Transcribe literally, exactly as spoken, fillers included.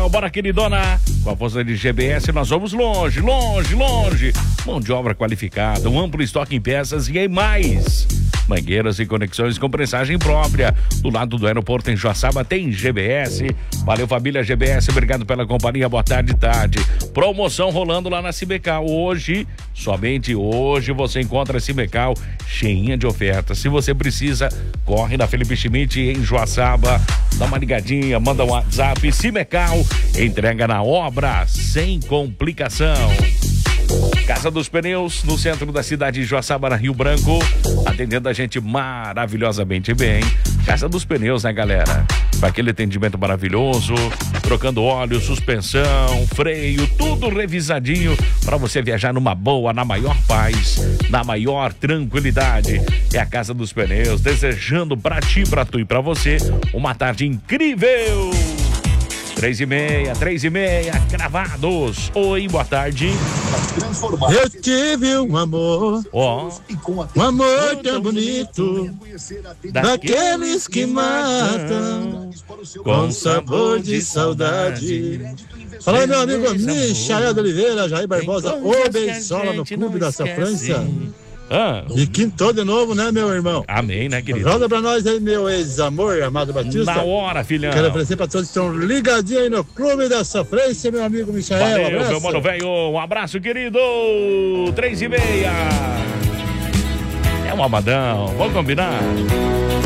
Simecal, bora queridona. Com a força de G B S nós vamos longe, longe, longe. Mão de obra qualificada, um amplo estoque em peças e em mais. Mangueiras e conexões com prensagem própria. Do lado do aeroporto em Joaçaba tem G B S. Valeu, família G B S, obrigado pela companhia, boa tarde, tarde. Promoção rolando lá na Simecal. Hoje, somente hoje, você encontra a Simecal cheinha de ofertas. Se você precisa, corre na Felipe Schmidt em Joaçaba. Dá uma ligadinha, manda um WhatsApp. Simecal, entrega na obra, sem complicação. Casa dos Pneus, no centro da cidade de Joaçaba, na Rio Branco, atendendo a gente maravilhosamente bem. Casa dos Pneus, né, galera? Para aquele atendimento maravilhoso, trocando óleo, suspensão, freio, tudo revisadinho para você viajar numa boa, na maior paz, na maior tranquilidade. É a Casa dos Pneus, desejando pra ti, pra tu e pra você uma tarde incrível. Três e meia, três e meia, gravados. Oi, boa tarde. Eu tive um amor, ó, um amor tão bonito, daqueles que matam com sabor de saudade. Fala aí, meu amigo Michael de Oliveira, Jair Barbosa, o Bensola no Clube da Safrança. Ah. E quintou de novo, né, meu irmão? Amém, né, querido? Roda pra nós aí, meu ex-amor, Amado Batista. Na hora, filhão. Quero oferecer pra todos que estão ligadinhos aí no Clube da Sofrência, meu amigo Michael. Valeu, um meu mano velho. Um abraço, querido. Três e meia. É um amadão. Vamos combinar?